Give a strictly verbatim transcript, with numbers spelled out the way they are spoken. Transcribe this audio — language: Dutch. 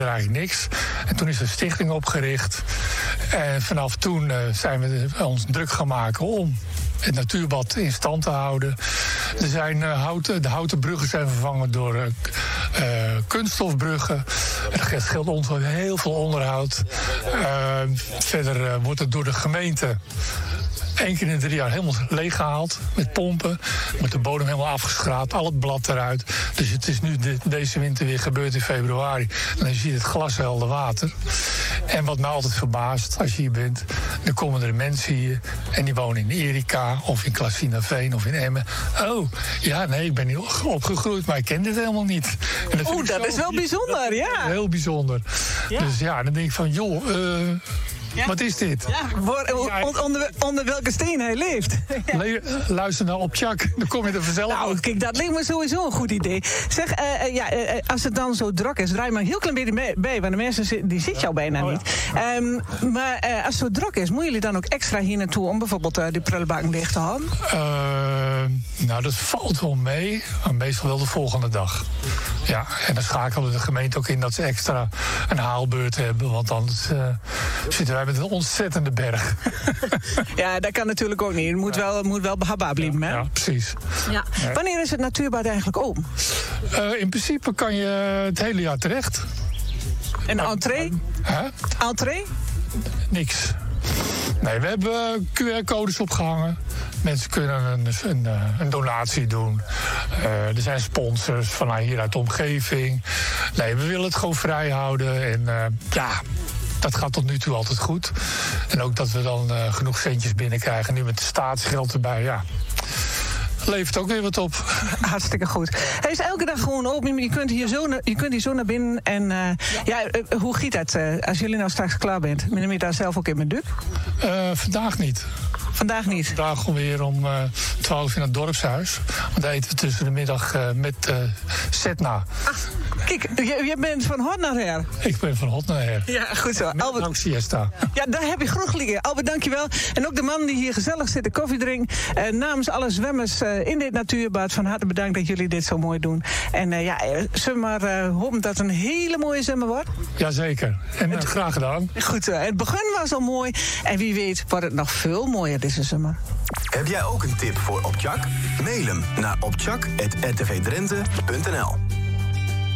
eigenlijk niks. En toen is een stichting opgericht. En vanaf toen uh, zijn we ons druk gaan maken om het natuurbad in stand te houden. Er zijn, uh, houten, de houten bruggen zijn vervangen door uh, uh, kunststofbruggen. Dat scheelt ons heel veel onderhoud. Uh, verder uh, wordt het door de gemeente Eén keer in drie jaar helemaal leeggehaald met pompen. Met de bodem helemaal afgeschraapt, al het blad eruit. Dus het is nu de, deze winter weer gebeurd in februari. En dan zie je het glashelder water. En wat mij altijd verbaast als je hier bent, dan komen er mensen hier en die wonen in Erika of in Klasinaveen of in Emmen. Oh, ja, nee, ik ben hier opgegroeid, maar ik ken dit helemaal niet. Oeh, dat is wel bijzonder, ja. Heel bijzonder. Ja. Dus ja, dan denk ik van, joh, uh, ja. wat is dit? Ja, voor, on, onder, onder welke steen hij leeft. Ja. Le- luister nou op Tjak, dan kom je er vanzelf. Nou, kijk, dat lijkt me sowieso een goed idee. Zeg, uh, uh, ja, uh, als het dan zo druk is, draai maar een heel klein beetje mee, bij, want de mensen die ziet jou bijna oh, niet. Ja. Um, maar uh, als het zo druk is, moeten jullie dan ook extra hier naartoe om bijvoorbeeld uh, die prullenbakken dicht te houden? Uh, nou, dat valt wel mee, maar meestal wel de volgende dag. Ja, en dan schakelen de gemeente ook in dat ze extra een haalbeurt hebben, want anders uh, zitten wij met een ontzettende berg. Ja, dat kan natuurlijk ook niet. Het moet wel, moet wel behapbaar blijven, hè? Ja, precies. Ja. Ja. Wanneer is het natuurbad eigenlijk open? Uh, in principe kan je het hele jaar terecht. En de entree? Huh? Entree? Niks. Nee, we hebben Q R-codes opgehangen. Mensen kunnen een, een, een donatie doen. Uh, er zijn sponsors van hier uit de omgeving. Nee, we willen het gewoon vrij houden. En uh, ja, dat gaat tot nu toe altijd goed. En ook dat we dan uh, genoeg centjes binnenkrijgen. Nu met de staatsgeld erbij, ja. Levert ook weer wat op. Hartstikke goed. Hij is elke dag gewoon open. Je kunt hier zo, je kunt hier zo naar binnen. En uh, ja, ja uh, hoe giet dat uh, als jullie nou straks klaar bent? Neem je daar zelf ook in met Duk? Uh, vandaag niet. Vandaag niet? Vandaag weer om uh, twaalf uur in het dorpshuis. Want daar eten we tussen de middag uh, met uh, Setna. Ach, kijk, je, je bent van hot naar her. Ik ben van hot naar her. Ja, goed zo. Met Albert, siesta. Ja, daar heb je groot liggen. Albert, dankjewel. En ook de man die hier gezellig zit, de koffie drinkt. Uh, namens alle zwemmers uh, in dit natuurbad, van harte bedankt dat jullie dit zo mooi doen. En uh, ja, uh, zullen we maar uh, hopen dat het een hele mooie zomer wordt? Jazeker. En uh, graag gedaan. Goed zo. Het begin was al mooi. En wie weet wordt het nog veel mooier deze zomer. Heb jij ook een tip voor Optjak? Mail hem naar optjak apenstaartje r t v drenthe punt n l.